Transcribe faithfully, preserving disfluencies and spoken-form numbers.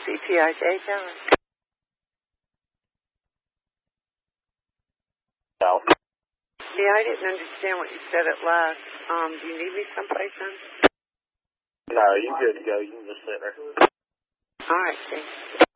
C P I J Tower. No. Yeah, I didn't understand what you said at last. Um, do you need me someplace then? No, you're good to go. You can just sit there. All right, thanks.